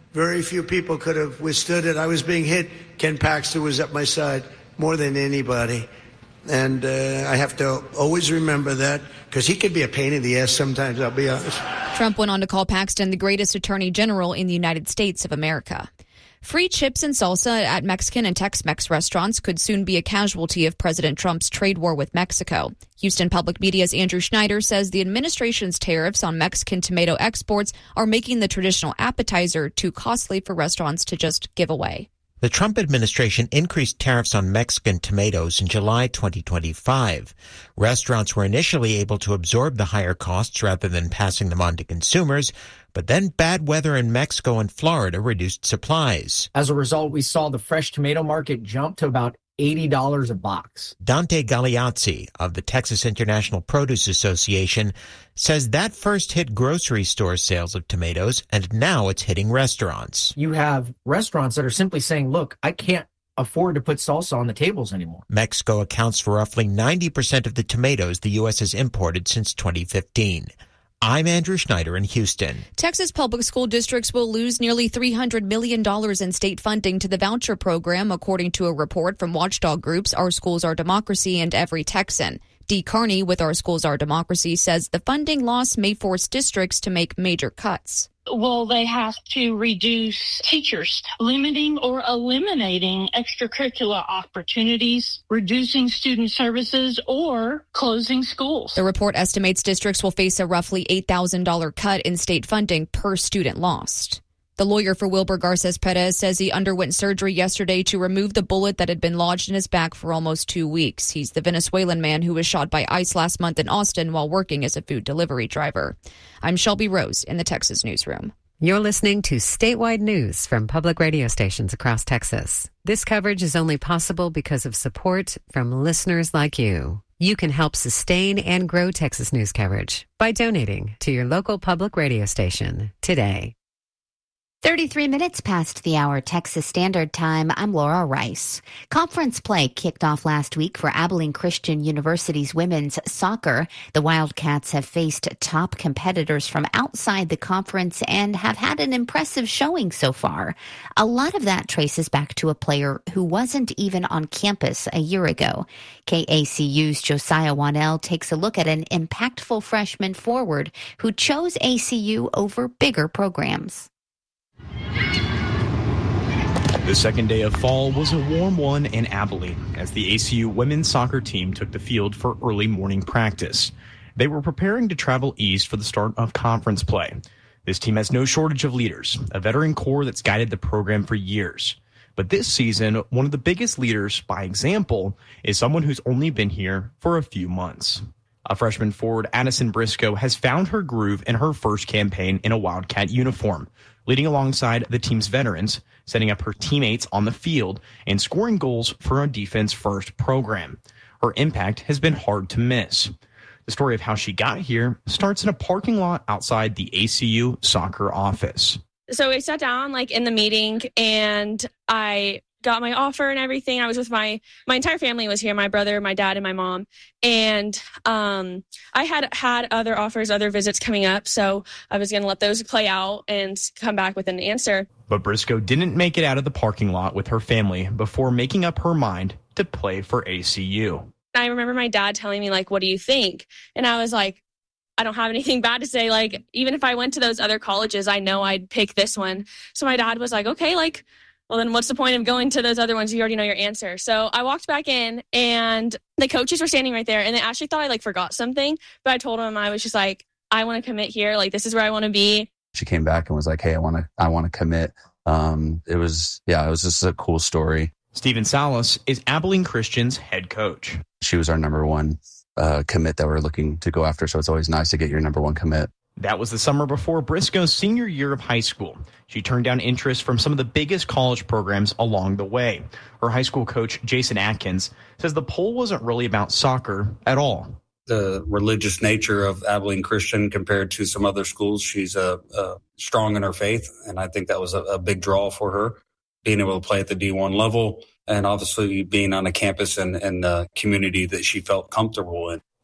Very few people could have withstood it. I was being hit. Ken Paxton was at my side more than anybody. And uh, I have to always remember that because he could be a pain in the ass sometimes, I'll be honest. Trump went on to call Paxton the greatest attorney general in the United States of America. Free chips and salsa at Mexican and Tex-Mex restaurants could soon be a casualty of President Trump's trade war with Mexico. Houston Public Media's Andrew Schneider says the administration's tariffs on Mexican tomato exports are making the traditional appetizer too costly for restaurants to just give away. The Trump administration increased tariffs on Mexican tomatoes in July twenty twenty-five. Restaurants were initially able to absorb the higher costs rather than passing them on to consumers, but then bad weather in Mexico and Florida reduced supplies. As a result, we saw the fresh tomato market jump to about eighty dollars a box. Dante Galeazzi of the Texas International Produce Association says that first hit grocery store sales of tomatoes, and now it's hitting restaurants. You have restaurants that are simply saying, look, I can't afford to put salsa on the tables anymore. Mexico accounts for roughly ninety percent of the tomatoes the U S has imported since twenty fifteen. I'm Andrew Schneider in Houston. Texas public school districts will lose nearly three hundred million dollars in state funding to the voucher program, according to a report from watchdog groups Our Schools Our Democracy and Every Texan. Dee Carney with Our Schools Our Democracy says the funding loss may force districts to make major cuts. Well, they have to reduce teachers, limiting or eliminating extracurricular opportunities, reducing student services, or closing schools. The report estimates districts will face a roughly eight thousand dollars cut in state funding per student lost. The lawyer for Wilbur Garces Perez says he underwent surgery yesterday to remove the bullet that had been lodged in his back for almost two weeks. He's the Venezuelan man who was shot by ICE last month in Austin while working as a food delivery driver. I'm Shelby Rose in the Texas Newsroom. You're listening to statewide news from public radio stations across Texas. This coverage is only possible because of support from listeners like you. You can help sustain and grow Texas news coverage by donating to your local public radio station today. thirty-three minutes past the hour Texas Standard Time, I'm Laura Rice. Conference play kicked off last week for Abilene Christian University's women's soccer. The Wildcats have faced top competitors from outside the conference and have had an impressive showing so far. A lot of that traces back to a player who wasn't even on campus a year ago. K A C U's Josiah Wanell takes a look at an impactful freshman forward who chose A C U over bigger programs. The second day of fall was a warm one in Abilene as the A C U women's soccer team took the field for early morning practice. They were preparing to travel east for the start of conference play. This team has no shortage of leaders, a veteran core that's guided the program for years. But this season, one of the biggest leaders, by example, is someone who's only been here for a few months. A freshman forward, Addison Briscoe, has found her groove in her first campaign in a Wildcat uniform, leading alongside the team's veterans, setting up her teammates on the field, and scoring goals for a defense-first program. Her impact has been hard to miss. The story of how she got here starts in a parking lot outside the A C U soccer office. So I sat down like in the meeting and I got my offer and everything. I was with my, my entire family was here, my brother, my dad, and my mom. And um, I had had other offers, other visits coming up. So I was going to let those play out and come back with an answer. But Briscoe didn't make it out of the parking lot with her family before making up her mind to play for A C U. I remember my dad telling me, like, what do you think? And I was like, I don't have anything bad to say. Like, even if I went to those other colleges, I know I'd pick this one. So my dad was like, okay, like, well, then what's the point of going to those other ones? You already know your answer. So I walked back in and the coaches were standing right there and they actually thought I like forgot something. But I told them I was just like, I want to commit here. Like, this is where I want to be. She came back and was like, hey, I want to, I want to commit. Um, it was, yeah, it was just a cool story. Steven Salas is Abilene Christian's head coach. She was our number one uh, commit that we're looking to go after. So it's always nice to get your number one commit. That was the summer before Briscoe's senior year of high school. She turned down interest from some of the biggest college programs along the way. Her high school coach, Jason Atkins, says the poll wasn't really about soccer at all. The religious nature of Abilene Christian compared to some other schools, she's uh, uh, strong in her faith, and I think that was a, a big draw for her, being able to play at the D one level and obviously being on a campus and, and a community that she felt comfortable in.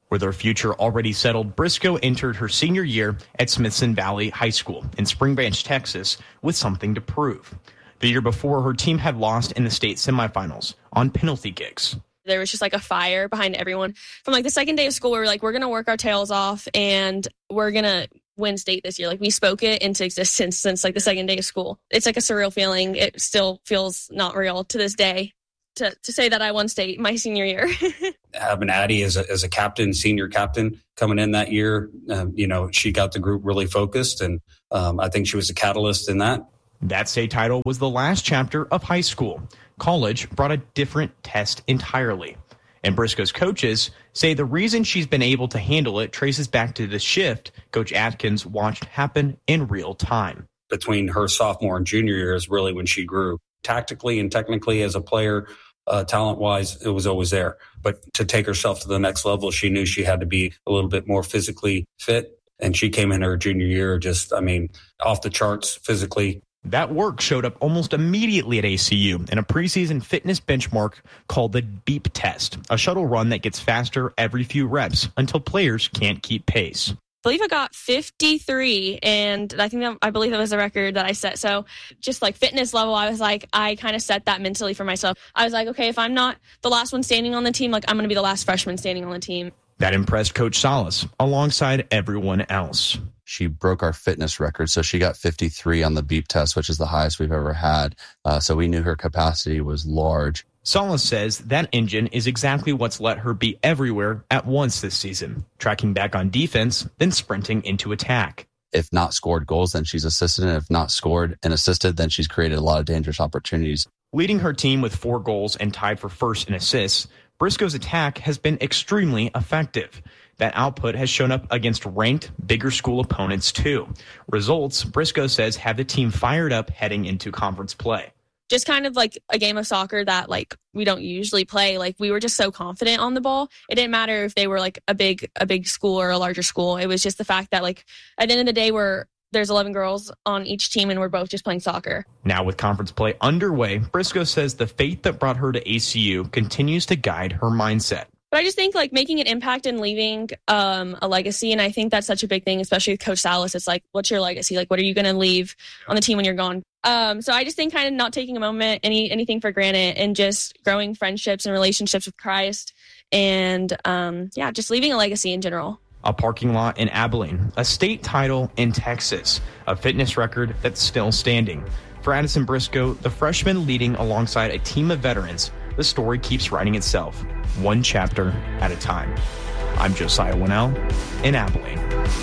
With her future already settled, Briscoe entered her senior year at Smithson Valley High School in Spring Branch, Texas, with something to prove. The year before, her team had lost in the state semifinals on penalty kicks. There was just like a fire behind everyone. From like the second day of school, we were like, we're going to work our tails off and we're going to win state this year. Like we spoke it into existence since like the second day of school. It's like a surreal feeling. It still feels not real to this day. To, to say that I won state my senior year. Having Addie as a, as a captain, senior captain coming in that year, um, you know, she got the group really focused, and um, I think she was a catalyst in that. That state title was the last chapter of high school. College brought a different test entirely. And Briscoe's coaches say the reason she's been able to handle it traces back to the shift Coach Atkins watched happen in real time. Between her sophomore and junior year is really when she grew. Tactically and technically as a player, Uh, talent-wise, it was always there. But to take herself to the next level, she knew she had to be a little bit more physically fit. And she came in her junior year just, I mean, off the charts physically. That work showed up almost immediately at A C U in a preseason fitness benchmark called the BEEP test, a shuttle run that gets faster every few reps until players can't keep pace. I believe I got fifty-three, and I think that, I believe that was a record that I set. So just like fitness level, I was like, I kind of set that mentally for myself. I was like, okay, if I'm not the last one standing on the team, like I'm going to be the last freshman standing on the team. That impressed Coach Salas alongside everyone else. She broke our fitness record, so she got fifty-three on the BEEP test, which is the highest we've ever had. Uh, so we knew her capacity was large. Salas says that engine is exactly what's let her be everywhere at once this season, tracking back on defense, then sprinting into attack. If not scored goals, then she's assisted, and if not scored and assisted, then she's created a lot of dangerous opportunities. Leading her team with four goals and tied for first in assists, Briscoe's attack has been extremely effective. That output has shown up against ranked, bigger school opponents too. Results, Briscoe says, have the team fired up heading into conference play. Just kind of like a game of soccer that like we don't usually play. Like we were just so confident on the ball. It didn't matter if they were like a big a big school or a larger school. It was just the fact that like at the end of the day we're there's eleven girls on each team and we're both just playing soccer. Now with conference play underway, Briscoe says the faith that brought her to A C U continues to guide her mindset. But I just think like making an impact and leaving um, a legacy. And I think that's such a big thing, especially with Coach Salas. It's like, what's your legacy? Like, what are you going to leave on the team when you're gone? Um, so I just think kind of not taking a moment, any anything for granted, and just growing friendships and relationships with Christ. And um, yeah, just leaving a legacy in general. A parking lot in Abilene, a state title in Texas, a fitness record that's still standing. For Addison Briscoe, the freshman leading alongside a team of veterans, the story keeps writing itself, one chapter at a time. I'm Josiah Winnell in Abilene.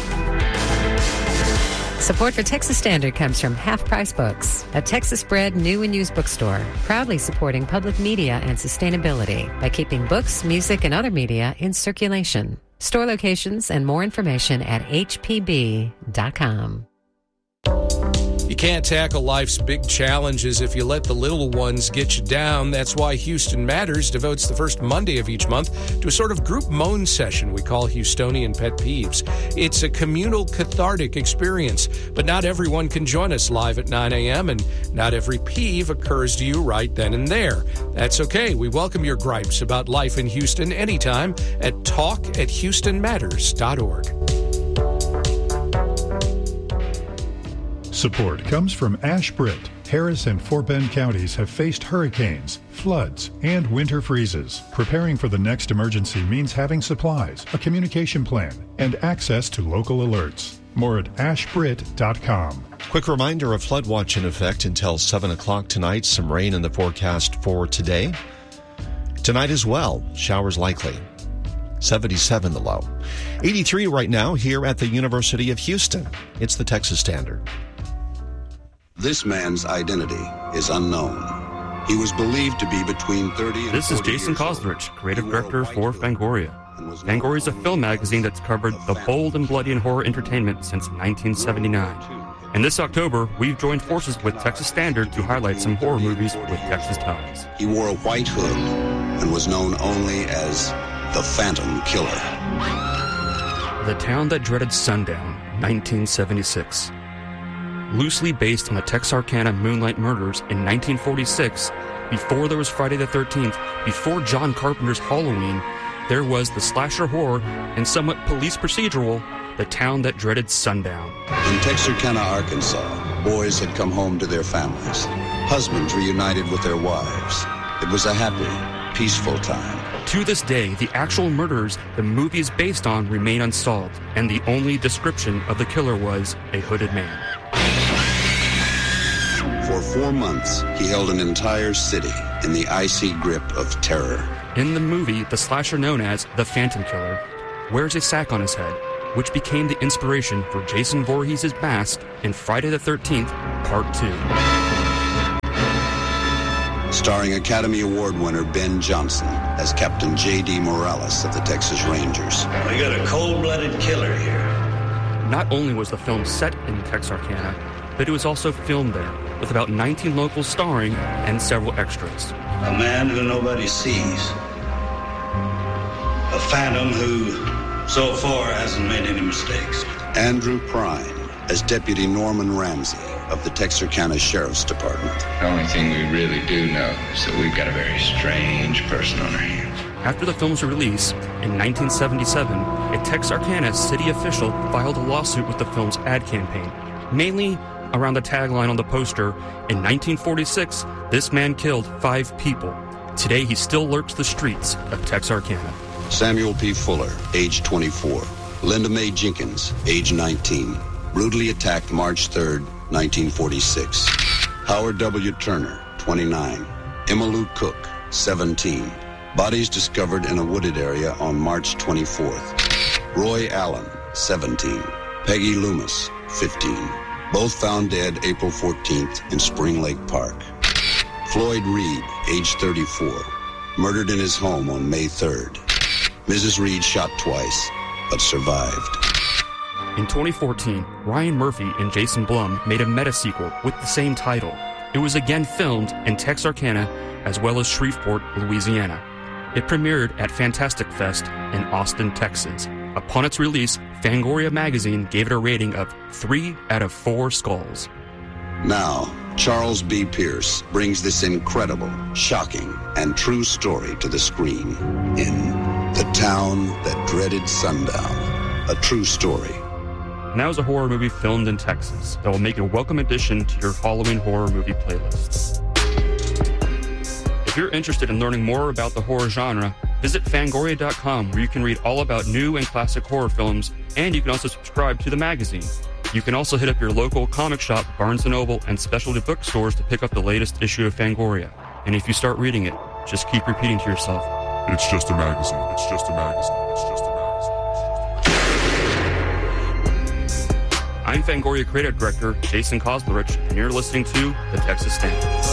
Support for Texas Standard comes from Half Price Books, a Texas-bred new and used bookstore, proudly supporting public media and sustainability by keeping books, music, and other media in circulation. Store locations and more information at h p b dot com. You can't tackle life's big challenges if you let the little ones get you down. That's why Houston Matters devotes the first Monday of each month to a sort of group moan session we call Houstonian Pet Peeves. It's a communal, cathartic experience, but not everyone can join us live at nine a.m., and not every peeve occurs to you right then and there. That's okay. We welcome your gripes about life in Houston anytime at talk at houston matters dot org. Support comes from Ashbrit. Harris and Fort Bend counties have faced hurricanes, floods, and winter freezes. Preparing for the next emergency means having supplies, a communication plan, and access to local alerts. More at ashbrit dot com. Quick reminder of flood watch in effect until seven o'clock tonight. Some rain in the forecast for today. Tonight as well, showers likely. seventy-seven the low. eighty-three right now here at the University of Houston. It's the Texas Standard. This man's identity is unknown. He was believed to be between thirty and This is Jason Kosnich, creative director for Fangoria. Fangoria is a film magazine that's covered the bold and bloody and horror entertainment since nineteen seventy-nine. And this October, we've joined forces with Texas Standard to highlight some horror movies with Texas ties. He wore a white hood and was known only as the Phantom Killer. The Town That Dreaded Sundown, nineteen seventy-six. Loosely based on the Texarkana Moonlight Murders in nineteen forty-six, before there was Friday the thirteenth, before John Carpenter's Halloween, there was the slasher horror and somewhat police procedural, The Town That Dreaded Sundown. In Texarkana, Arkansas, boys had come home to their families. Husbands reunited with their wives. It was a happy, peaceful time. To this day, the actual murders the movie is based on remain unsolved, and the only description of the killer was a hooded man. For four months, he held an entire city in the icy grip of terror. In the movie, the slasher known as the Phantom Killer wears a sack on his head, which became the inspiration for Jason Voorhees' mask in Friday the thirteenth, Part two. Starring Academy Award winner Ben Johnson as Captain J D Morales of the Texas Rangers. We got a cold-blooded killer here. Not only was the film set in Texarkana, but it was also filmed there, with about nineteen locals starring and several extras. A man who nobody sees. A phantom who, so far, hasn't made any mistakes. Andrew Prine as Deputy Norman Ramsey of the Texarkana Sheriff's Department. The only thing we really do know is that we've got a very strange person on our hands. After the film's release, in nineteen seventy-seven, a Texarkana city official filed a lawsuit with the film's ad campaign, mainly around the tagline on the poster, "In nineteen forty-six, this man killed five people. Today he still lurks the streets of Texarkana." Samuel P. Fuller, age twenty-four. Linda Mae Jenkins, age nineteen. Brutally attacked March third, nineteen forty-six. Howard W. Turner, twenty-nine. Emma Lou Cook, seventeen. Bodies discovered in a wooded area on March twenty-fourth. Roy Allen, seventeen. Peggy Loomis, fifteen. Both found dead April fourteenth in Spring Lake Park. Floyd Reed, age thirty-four. Murdered in his home on May third. Missus Reed shot twice, but survived. In twenty fourteen, Ryan Murphy and Jason Blum made a meta-sequel with the same title. It was again filmed in Texarkana as well as Shreveport, Louisiana. It premiered at Fantastic Fest in Austin, Texas. Upon its release, Fangoria magazine gave it a rating of three out of four skulls. Now, Charles B. Pierce brings this incredible, shocking, and true story to the screen in The Town That Dreaded Sundown, a true story. Now is a horror movie filmed in Texas that will make a welcome addition to your Halloween horror movie playlist. If you're interested in learning more about the horror genre, visit Fangoria dot com, where you can read all about new and classic horror films, and you can also subscribe to the magazine. You can also hit up your local comic shop, Barnes and Noble, and specialty bookstores to pick up the latest issue of Fangoria. And if you start reading it, just keep repeating to yourself, "It's just a magazine, it's just a magazine, it's just a magazine." I'm Fangoria Creative Director Jason Koslerich, and you're listening to The Texas Standard.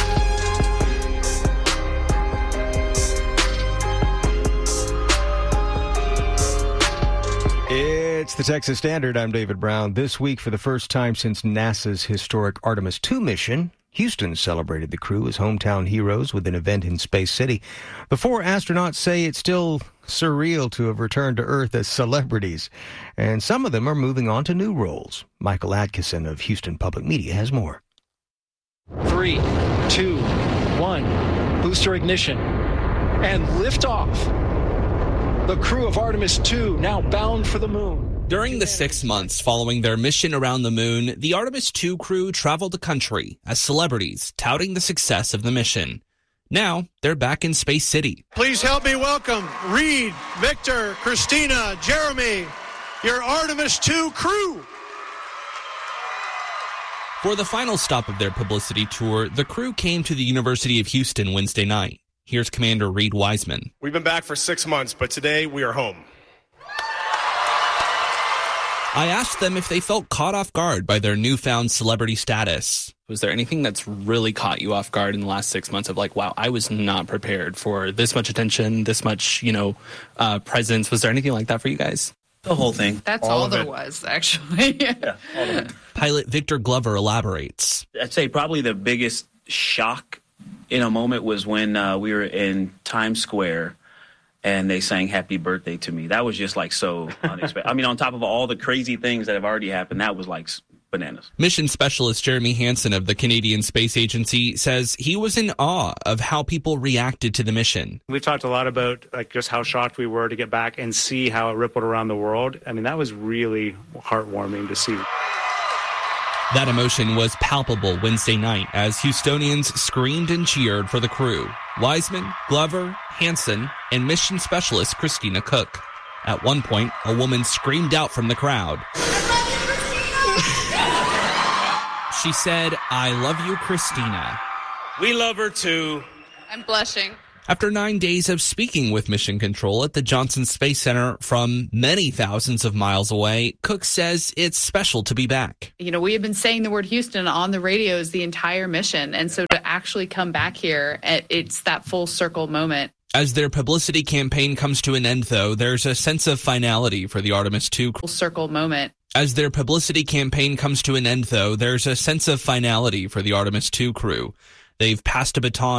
It's the Texas Standard. I'm David Brown. This week, for the first time since NASA's historic Artemis two mission, Houston celebrated the crew as hometown heroes with an event in Space City. The four astronauts say it's still surreal to have returned to Earth as celebrities, and some of them are moving on to new roles. Michael Atkinson of Houston Public Media has more. Three, two, one, booster ignition, and liftoff. The crew of Artemis two now bound for the moon. During the six months following their mission around the moon, the Artemis two crew traveled the country as celebrities, touting the success of the mission. Now, they're back in Space City. Please help me welcome Reed, Victor, Christina, Jeremy, your Artemis two crew. For the final stop of their publicity tour, the crew came to the University of Houston Wednesday night. Here's Commander Reed Wiseman. We've been back for six months, but today we are home. I asked them if they felt caught off guard by their newfound celebrity status. Was there anything that's really caught you off guard in the last six months of like, wow, I was not prepared for this much attention, this much, you know, uh, presence? Was there anything like that for you guys? The whole thing. That's all, all there it. was, actually. yeah, all of it. Pilot Victor Glover elaborates. I'd say probably the biggest shock in a moment was when uh, we were in Times Square and they sang Happy Birthday to me. That was just like so unexpected. I mean, on top of all the crazy things that have already happened, that was like bananas. Mission specialist Jeremy Hansen of the Canadian Space Agency says he was in awe of how people reacted to the mission. We've talked a lot about like just how shocked we were to get back and see how it rippled around the world. I mean, that was really heartwarming to see. That emotion was palpable Wednesday night as Houstonians screamed and cheered for the crew. Wiseman, Glover, Hansen, and mission specialist Christina Cook. At one point, a woman screamed out from the crowd. She said, "I love you, Christina." We love her too. I'm blushing. After nine days of speaking with Mission Control at the Johnson Space Center from many thousands of miles away, Cook says it's special to be back. You know, we have been saying the word Houston on the radios the entire mission. And so to actually come back here, it's that full circle moment. As their publicity campaign comes to an end, though, there's a sense of finality for the Artemis two crew. Full circle moment. As their publicity campaign comes to an end, though, there's a sense of finality for the Artemis two crew. They've passed a baton